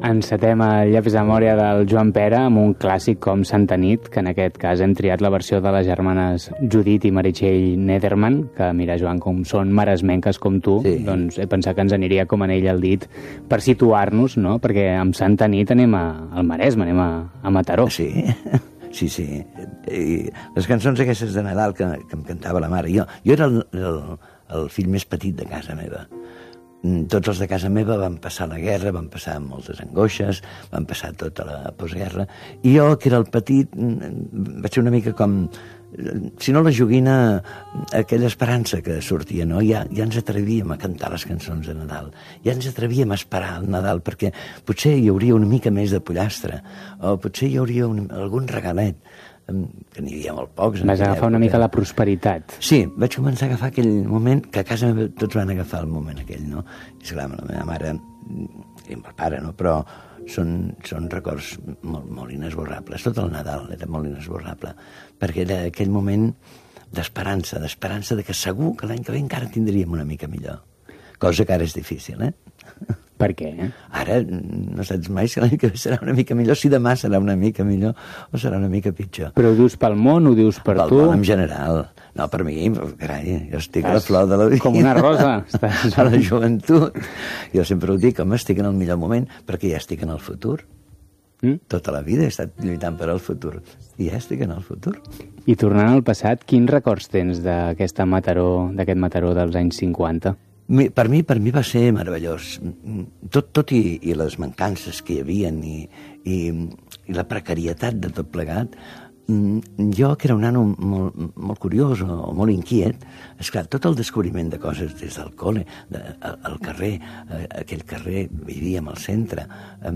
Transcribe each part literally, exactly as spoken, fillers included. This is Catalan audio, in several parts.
Encetem el llapis de memòria del Joan Pera amb un clàssic com Santa Nit, que en aquest cas hem triat la versió de les germanes Judit i Meritxell Nederman, que mira, Joan, com són maresmenques com tu, sí. Doncs he pensat que ens aniria com anell al dit per situar-nos, no? Perquè amb Santa Nit anem a, al Maresme, anem a, a Mataró. Sí, sí, sí. I les cançons aquestes de Nadal que, que em cantava la mare. Jo, jo era el, el, el fill més petit de casa meva. Tots els de casa meva van passar la guerra, van passar moltes angoixes, van passar tota la postguerra, i jo, que era el petit, vaig ser una mica com, si no la joguina, aquella esperança que sortia, no? Ja, ja ens atrevíem a cantar les cançons de Nadal, ja ens atrevíem a esperar el Nadal, perquè potser hi hauria una mica més de pollastre, o potser hi hauria un, algun regalet, que n'hi havia molt pocs. Vas agafar una mica la prosperitat. Sí, vaig començar a agafar aquell moment, que a casa meva tots van agafar el moment aquell, no? I esclar, la meva mare i el meu pare, no? Però són, són records molt, molt inesborrables. Tot el Nadal era molt inesborrable, perquè era aquell moment d'esperança, d'esperança de que segur que l'any que ve encara tindríem una mica millor. Cosa que ara és difícil, eh? Per què? Ara no saps mai si l'any que ve serà una mica millor, si demà serà una mica millor o serà una mica pitjor. Però ho dius pel món, ho dius per pel tu? Pel món en general. No, per mi, carai, jo estic Estàs a la flor de la vida. Com una rosa. Estàs a la joventut. Jo sempre ho dic, home, estic en el millor moment perquè ja estic en el futur. Mm? Tota la vida he estat lluitant per al futur i ja estic en el futur. I tornant al passat, quins records tens d'aquesta Mataró, d'aquest Mataró dels anys cinquanta? Per mi, per mi va ser meravellós. Tot, tot i, i les mancances que hi havia i, i, i la precarietat de tot plegat, jo, que era un nano molt, molt curiós o molt inquiet, esclar, tot el descobriment de coses des del col·le, de, al carrer, aquell carrer, vivíem al centre,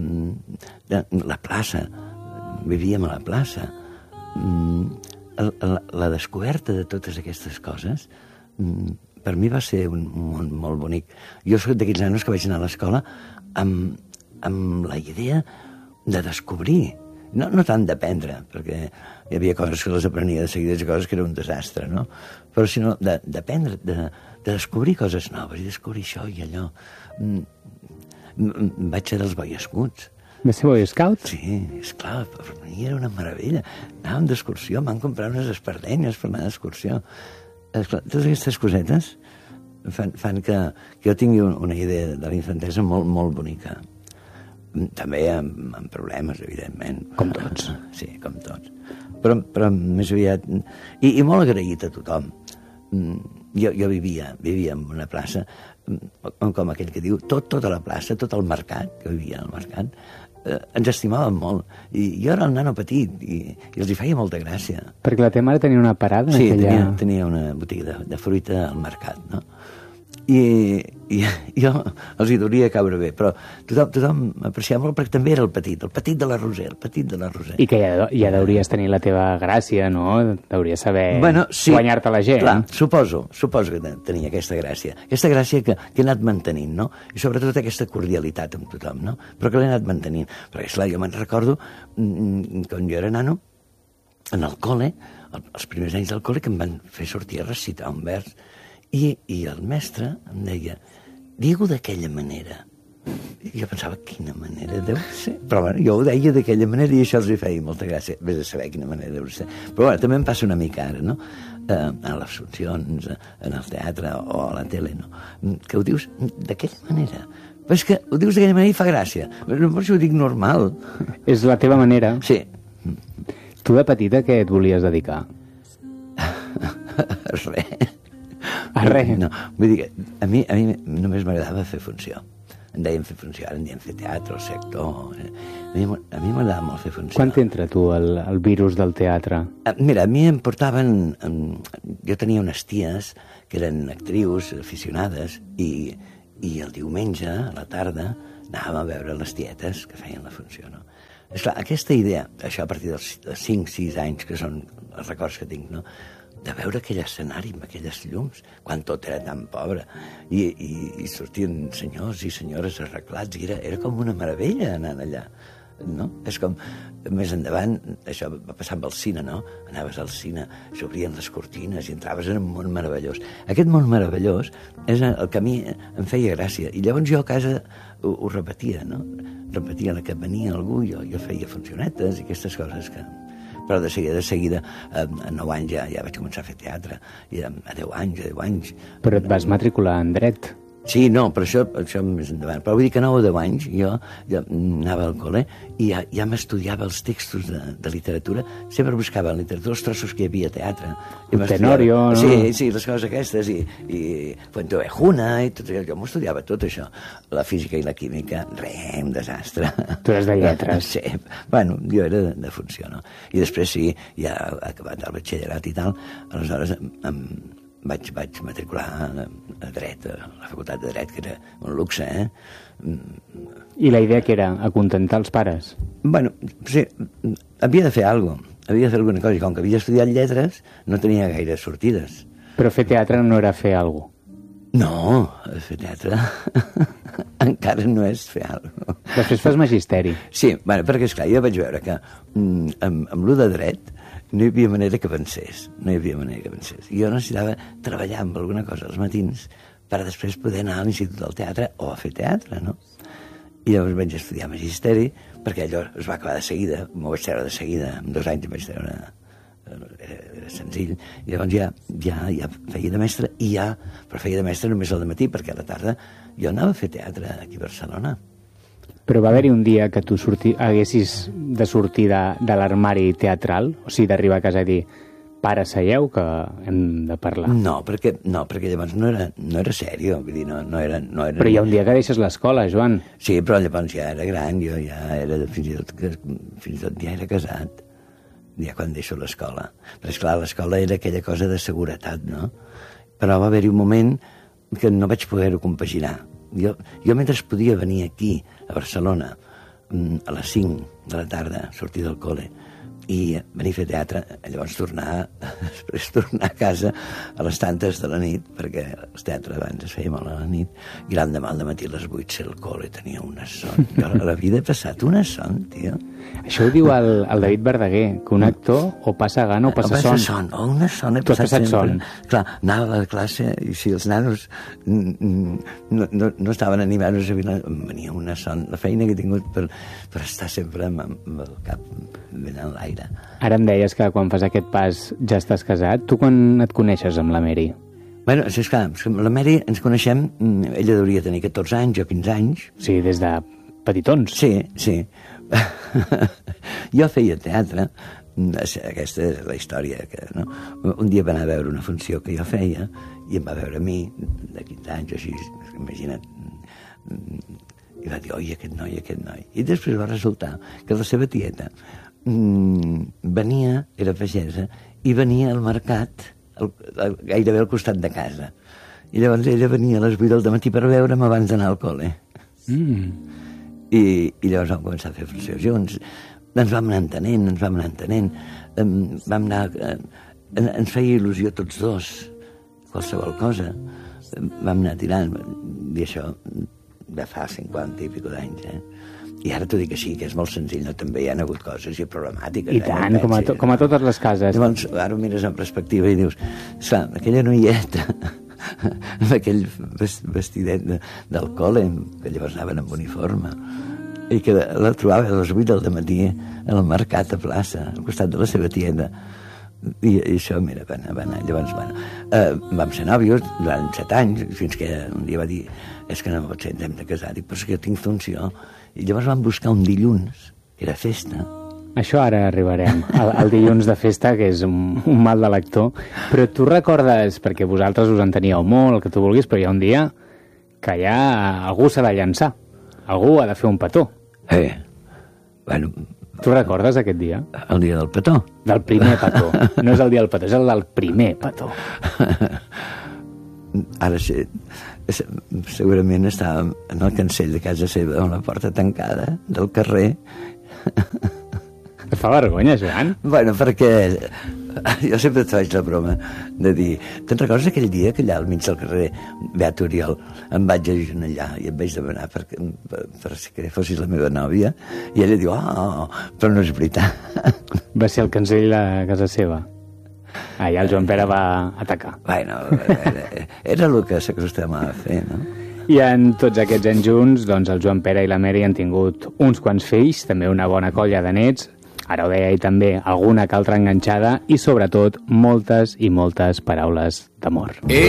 la plaça, vivíem a la plaça, la, la descoberta de totes aquestes coses, per mi va ser un món molt bonic. Jo soc d'aquells nanos que vaig anar a l'escola amb, amb la idea de descobrir, no, no tant d'aprendre, perquè hi havia coses que les aprenia de seguida i coses que era un desastre, no? Però sinó d'aprendre, de, de descobrir coses noves, i descobrir això i allò. Vaig ser dels Boy Scouts. Vas ser Boy Scout? Sí, esclar, per mi era una meravella. Anàvem d'excursió, em van comprar unes espardenyes per anar d'excursió. Esclar, totes aquestes cosetes fan, fan que, que jo tingui una idea de la infantesa molt, molt bonica. També amb, amb problemes, evidentment. Com tots. Sí, com tots. Però, però més aviat... I, i molt agraït a tothom. Jo, jo vivia, vivia en una plaça, com aquell que diu, tot, tota la plaça, tot el mercat, que vivia al mercat, eh, ens estimaven molt. I jo era el nano petit i, i els hi feia molta gràcia. Perquè la teva mare tenia una parada? Sí, aquella... tenia, tenia una botiga de, de fruita al mercat, no? I, i jo els hi duria caure bé, però tothom, tothom m'apreciava molt perquè també era el petit, el petit de la Roser, el petit de la Roser. I que ja, ja deuries tenir la teva gràcia, no? Deuries saber bueno, sí, guanyar-te la gent. Clar, suposo, suposo que tenia aquesta gràcia. Aquesta gràcia que, que he anat mantenint, no? I sobretot aquesta cordialitat amb tothom, no? Però que l'he anat mantenint. Perquè, esclar, jo me'n recordo, quan jo era nano, en el col·le, els primers anys del col·le, que em van fer sortir a recitar un vers. I, i el mestre em deia, digue-ho d'aquella manera. I jo pensava, quina manera deu ser? Però bueno, jo ho deia d'aquella manera i això els hi feia molta gràcia. Vés a saber quina manera deu ser. Però bueno, també em passa una mica ara, no? Eh, a les funcions, en el teatre o a la tele, no? Que ho dius d'aquella manera. Però és que ho dius d'aquella manera i fa gràcia. Per això ho dic normal. És la teva manera. Sí. Tu de petita què et volies dedicar? Res. A res? No, vull dir que a mi, a mi només m'agradava fer funció. En deien fer funció, ara en deien fer teatre, o sector... A mi, a mi m'agradava molt fer funció. Quan t'entra tu el, el virus del teatre? Mira, a mi em portaven... Jo tenia unes ties que eren actrius aficionades i, i el diumenge, a la tarda, anàvem a veure les tietes que feien la funció, no? Esclar, aquesta idea, això a partir dels cinc sis anys, que són els records que tinc, no?, de veure aquell escenari amb aquelles llums, quan tot era tan pobre, i, i, i sortien senyors i senyores arreglats, i era, era com una meravella anar allà, no? És com, més endavant, això va passar amb el cine, no? Anaves al cine, s'obrien les cortines i entraves en un món meravellós. Aquest món meravellós és el que a mi em feia gràcia, i llavors jo a casa ho, ho repetia, no? repetia la que venia algú, jo, jo feia funcionetes i aquestes coses que... Però de seguida, de seguida, a, a nou anys ja, ja vaig començar a fer teatre, i a, a deu anys, a deu anys... Però et vas matricular en dret? Sí, no, però això, això més endavant. Però vull dir que a nou o deu anys jo, jo anava al col·le i ja, ja m'estudiava els textos de, de literatura. Sempre buscava en literatura els trossos que hi havia a teatre. I Tenorio, no? Sí, sí, les coses aquestes. I, i Fuenteovejuna, i tot allò. Jo m'ho estudiava tot això. La física i la química, res, un desastre. Tu eres de lletres. Sí, bueno, jo era de, de funció, no? I després sí, ja acabat el batxillerat i tal, aleshores em, vaig, vaig matricular a, a dret, a la facultat de dret, que era un luxe, eh? I la idea que era? Acontentar els pares? Bueno, sí, havia de fer alguna cosa, havia de fer alguna cosa, i com que havia estudiat lletres, no tenia gaire sortides. Però fer teatre no era fer alguna cosa? No, fer teatre encara no és fer alguna cosa. Després fas magisteri. Sí, bueno, perquè esclar, jo vaig veure que mm, amb, amb l'u de dret no hi havia manera que avancés, no hi havia manera que avancés. Jo necessitava treballar amb alguna cosa als matins per després poder anar a l'Institut del Teatre o a fer teatre, no? I llavors vaig estudiar magisteri, perquè allò es va acabar de seguida, m'ho vaig treure de seguida, en dos anys em vaig treure, era, era senzill, i llavors ja, ja, ja feia de mestre, i ja, però feia de mestre només al matí, perquè a la tarda jo anava a fer teatre aquí a Barcelona. Però va haver-hi un dia que tu sorti, haguessis de sortir de, de l'armari teatral? O sigui, d'arribar a casa i dir, pare, seieu, que hem de parlar. No, perquè, no, perquè llavors no era, no era sèrio, vull dir, no, no era... No era... Però hi ha un dia que deixes l'escola, Joan. Sí, però llavors ja era gran, jo ja era, fins i tot, fins i tot ja era casat, ja quan deixo l'escola. Però esclar, l'escola era aquella cosa de seguretat, no? Però va haver-hi un moment que no vaig poder-ho compaginar. Jo, jo mentre podia venir aquí, a Barcelona, a les cinc de la tarda, sortir del col·le, i venir a fer teatre, llavors tornar, després tornar a casa a les tantes de la nit, perquè el teatre abans es feia molt a la nit, i l'endemà al dematí a les vuit ser al col·le, tenia una son. Jo a la vida he passat una son, tio. Això ho diu el, el David Verdaguer, que un actor o passa gana o passa, o passa son. son. O una son he tu passat, passat sempre. Son. Clar, anava a la classe i si els nanos no, no, no estaven animats, em venia una son. La feina que he tingut per, per estar sempre amb, amb el cap ben en l'aire. Ara em deies que quan fas aquest pas ja estàs casat. Tu quan et coneixes amb la Mary? Bueno, és clar, la Mary ens coneixem, ella hauria tenir catorze anys o quinze anys. Sí, des de petitons. Sí, sí. Jo feia teatre, aquesta és la història, que, no? Un dia va anar a veure una funció que jo feia i em va veure a mi, de quinze anys o així, imagina't, i va dir, oi, aquest noi, aquest noi. I després va resultar que la seva tieta mm, venia, era pagesa, i venia al mercat, al, al, gairebé al costat de casa. I llavors ella venia a les vuit del matí per veure'm abans d'anar al col·le. Mm. I, I llavors vam començar a fer funció junts. Ens vam anar entenent, ens vam anar entenent. Um, vam anar... Uh, ens feia il·lusió tots dos, qualsevol cosa. Um, vam anar tirant, i això de fa cinquanta i pico d'anys, eh? I ara t'ho dic així, que és molt senzill, no? També hi ha hagut coses i problemàtiques. I tant, eh? com, a to, com a totes les cases. Llavors, ara ho mires en perspectiva i dius, esclar, aquella noieta, amb aquell vestidet de, del col·le, que llavors anaven amb uniforme, i que la trobava a les vuit del matí al mercat a plaça, al costat de la seva tieta. I, i això, mira, va anar, va anar. Llavors, bueno, eh, vam ser nòvios durant set anys, fins que un dia va dir, és que no pot ser, ens hem de casar. Dic, però és que jo tinc funció. I llavors vam buscar un dilluns, que era festa. Això ara arribarem, el, el dilluns de festa, que és un, un mal de lector. Però tu recordes, perquè vosaltres us enteníeu molt, el que tu vulguis, però hi ha un dia que ja algú s'ha de llançar. Algú ha de fer un petó. Eh, bueno... Tu recordes aquest dia? El dia del petó. Del primer petó. No és el dia del petó, és el del primer petó. Ara sí, segurament estàvem en el cancell de casa seva, amb la porta tancada del carrer. Et fa vergonya, Joan? Bueno, perquè jo sempre et faig la broma de dir, te'n recordes aquell dia que allà al mig del carrer Beat Oriol em vaig agenollar i em vaig demanar per, per, per que fossis la meva nòvia? I ella diu, oh, oh, però no és veritat. Va ser el cancell de casa seva. Allà el Joan Pere va atacar. Bueno, era, era el que s'acostumava a fer, no? I en tots aquests anys junts, doncs el Joan Pere i la Mary han tingut uns quants fills, també una bona colla de nets, ara ho deia, i també alguna que altra enganxada, i sobretot moltes i moltes paraules d'amor.